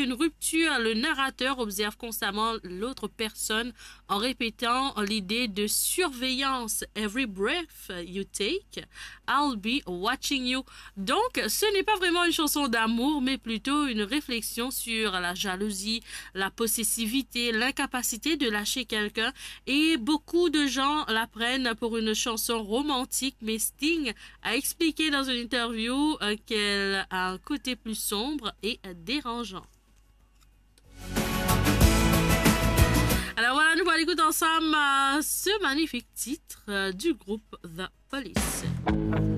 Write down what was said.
une rupture, le narrateur observe constamment l'autre personne en répétant l'idée de surveillance. Every breath you take, I'll be watching you. Donc, ce n'est pas vraiment une chanson d'amour, mais plutôt une réflexion sur la jalousie, la possessivité, l'incapacité de lâcher quelqu'un. Et beaucoup de gens la prennent pour une chanson romantique, mais Sting a expliqué dans une interview qu'elle a un côté plus sombre et dérangeant. Alors voilà, nous allons écouter ensemble ce magnifique titre du groupe The Police.